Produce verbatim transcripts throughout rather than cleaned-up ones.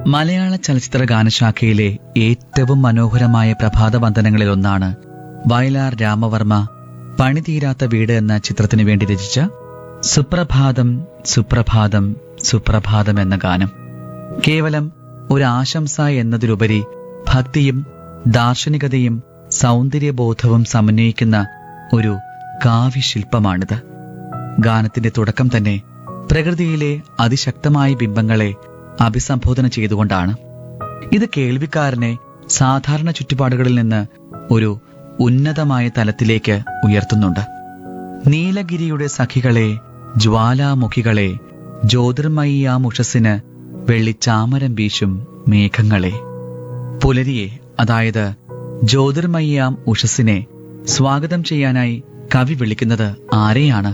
മലയാള ചലച്ചിത്ര ഗാനശാഖയിലെ ഏറ്റവും മനോഹരമായ പ്രഭാതവന്ദനങ്ങളിലൊന്നാണ് വയലാർ രാമവർമ്മ പണിതീരാത്ത വീട് എന്ന ചിത്രത്തിനു വേണ്ടി രചിച്ച സുപ്രഭാതം സുപ്രഭാതം സുപ്രഭാതം എന്ന ഗാനം. കേവലം ഒരു ആശംസ എന്നതിലുപരി ഭക്തിയും ദാർശനികതയും സൗന്ദര്യബോധവും സമന്വയിക്കുന്ന ഒരു കാവ്യശില്പമാണിത്. ഗാനത്തിന്റെ തുടക്കം തന്നെ പ്രകൃതിയിലെ അതിശക്തമായ ബിംബങ്ങളെ അഭിസംബോധന ചെയ്തുകൊണ്ടാണ്. ഇത് കേൾവിക്കാരനെ സാധാരണ ചുറ്റുപാടുകളിൽ നിന്ന് ഒരു ഉന്നതമായ തലത്തിലേക്ക് ഉയർത്തുന്നുണ്ട്. നീലഗിരിയുടെ സഖികളെ, ജ്വാലാമുഖികളെ, ജ്യോതിർമയിയാമുഷസ്സിന് വെള്ളിച്ചാമരം വീശും മേഘങ്ങളെ. പുലരിയെ, അതായത് ജ്യോതിർമയിയാം ഉഷസ്സിനെ സ്വാഗതം ചെയ്യാനായി കവി വിളിക്കുന്നത് ആരെയാണ്?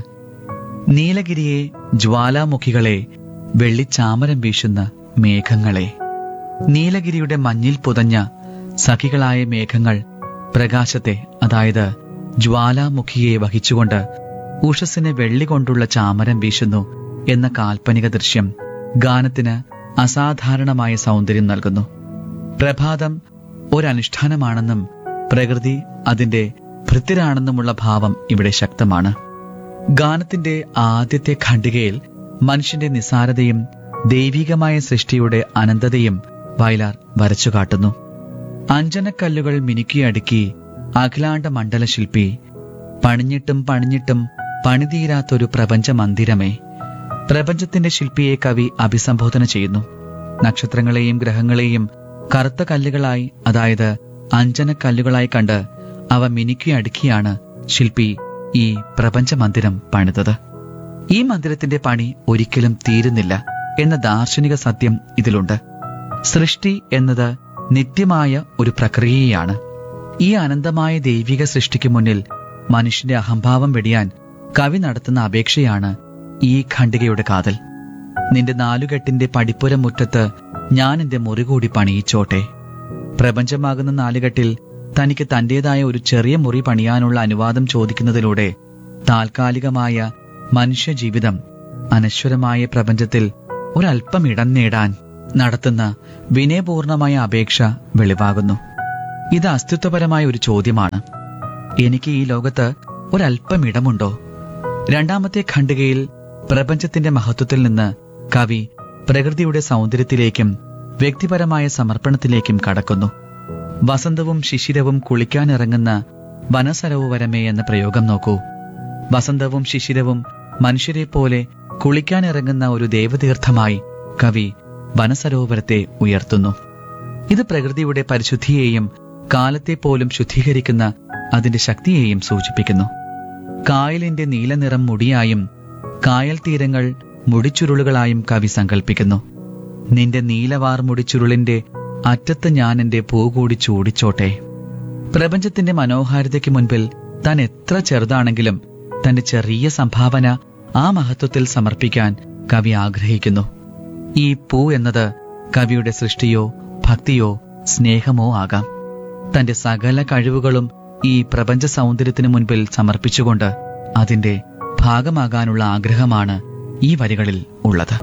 നീലഗിരിയെ, ജ്വാലാമുഖികളെ, വെള്ളിച്ചാമരം വീശുന്ന മേഘങ്ങളെ. നീലഗിരിയുടെ മഞ്ഞിൽ പുതഞ്ഞ സഖികളായ മേഘങ്ങൾ പ്രകാശത്തെ, അതായത് ജ്വാലാമുഖിയെ വഹിച്ചുകൊണ്ട് ഉഷസ്സിനെ വെള്ളി കൊണ്ടുള്ള ചാമരം വീശുന്നു എന്ന കാൽപ്പനിക ദൃശ്യം ഗാനത്തിന് അസാധാരണമായ സൗന്ദര്യം നൽകുന്നു. പ്രഭാതം ഒരനുഷ്ഠാനമാണെന്നും പ്രകൃതി അതിന്റെ ഭൃത്യരാണെന്നുമുള്ള ഭാവം ഇവിടെ ശക്തമാണ്. ഗാനത്തിന്റെ ആദ്യത്തെ ഖണ്ഡികയിൽ മനുഷ്യന്റെ നിസാരതയും ദൈവികമായ സൃഷ്ടിയുടെ അനന്തതയും വയലാർ വരച്ചുകാട്ടുന്നു. അഞ്ജനക്കല്ലുകൾ മിനുക്കിയടുക്കി അഖിലാണ്ട മണ്ഡല ശില്പി, പണിഞ്ഞിട്ടും പണിഞ്ഞിട്ടും പണിതീരാത്തൊരു പ്രപഞ്ച മന്ദിരമേ. പ്രപഞ്ചത്തിന്റെ ശില്പിയെ കവി അഭിസംബോധന ചെയ്യുന്നു. നക്ഷത്രങ്ങളെയും ഗ്രഹങ്ങളെയും കറുത്ത കല്ലുകളായി, അതായത് അഞ്ജനക്കല്ലുകളായി കണ്ട് അവ മിനുക്കിയടുക്കിയാണ് ശില്പി ഈ പ്രപഞ്ച മന്ദിരം പണിതത്. ഈ മന്ദിരത്തിന്റെ പണി ഒരിക്കലും തീരുന്നില്ല എന്ന ദാർശനിക സത്യം ഇതിലുണ്ട്. സൃഷ്ടി എന്നത് നിത്യമായ ഒരു പ്രക്രിയയാണ്. ഈ അനന്തമായ ദൈവിക സൃഷ്ടിക്ക് മുന്നിൽ മനുഷ്യന്റെ അഹംഭാവം വെടിയാൻ കവി നടത്തുന്ന അപേക്ഷയാണ് ഈ ഖണ്ഡികയുടെ കാതൽ. നിന്റെ നാലുകെട്ടിന്റെ പടിപ്പുര മുറ്റത്ത് ഞാൻ എന്റെ മുറി കൂടി പണിയിച്ചോട്ടെ. പ്രപഞ്ചമാകുന്ന നാലുകെട്ടിൽ തനിക്ക് തന്റേതായ ഒരു ചെറിയ മുറി പണിയാനുള്ള അനുവാദം ചോദിക്കുന്നതിലൂടെ താൽക്കാലികമായ മനുഷ്യജീവിതം അനശ്വരമായ പ്രപഞ്ചത്തിൽ ഒരല്പം ഇടം നേടാൻ നടത്തുന്ന വിനയപൂർണമായ അപേക്ഷ വെളിവാകുന്നു. ഇത് അസ്തിത്വപരമായ ഒരു ചോദ്യമാണ്. എനിക്ക് ഈ ലോകത്ത് ഒരല്പം ഇടമുണ്ടോ? രണ്ടാമത്തെ ഖണ്ഡികയിൽ പ്രപഞ്ചത്തിന്റെ മഹത്വത്തിൽ നിന്ന് കവി പ്രകൃതിയുടെ സൗന്ദര്യത്തിലേക്കും വ്യക്തിപരമായ സമർപ്പണത്തിലേക്കും കടക്കുന്നു. വസന്തവും ശിശിരവും കുളിക്കാനിറങ്ങുന്ന വനസരോവരമേ എന്ന പ്രയോഗം നോക്കൂ. വസന്തവും ശിശിരവും മനുഷ്യരെ പോലെ കുളിക്കാനിറങ്ങുന്ന ഒരു ദേവതീർത്ഥമായി കവി വനസരോവരത്തെ ഉയർത്തുന്നു. ഇത് പ്രകൃതിയുടെ പരിശുദ്ധിയെയും കാലത്തെ പോലും ശുദ്ധീകരിക്കുന്ന അതിന്റെ ശക്തിയെയും സൂചിപ്പിക്കുന്നു. കായലിന്റെ നീലനിറം മുടിയായും കായൽ തീരങ്ങൾ മുടിച്ചുരുളുകളായും കവി സങ്കല്പിക്കുന്നു. നിന്റെ നീലവാർ മുടിച്ചുരുളിന്റെ അറ്റത്ത് ഞാൻ എന്റെ പൂ കൂടി ചൂടിച്ചോട്ടെ. പ്രപഞ്ചത്തിന്റെ മനോഹാരിതയ്ക്ക് മുൻപിൽ താൻ എത്ര ചെറുതാണെങ്കിലും തന്റെ ചെറിയ സംഭാവന ആ മഹത്വത്തിൽ സമർപ്പിക്കാൻ കവി ആഗ്രഹിക്കുന്നു. ഈ പൂ എന്നത് കവിയുടെ സൃഷ്ടിയോ ഭക്തിയോ സ്നേഹമോ ആകാം. തന്റെ സകല കഴിവുകളും ഈ പ്രപഞ്ച സൗന്ദര്യത്തിനു മുൻപിൽ സമർപ്പിച്ചുകൊണ്ട് അതിന്റെ ഭാഗമാകാനുള്ള ആഗ്രഹമാണ് ഈ വരികളിൽ ഉള്ളത്.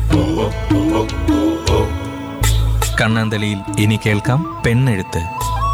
കണ്ണാന്തളിയിൽ ഇനി കേൾക്കാം പെണ്ണെഴുത്ത്.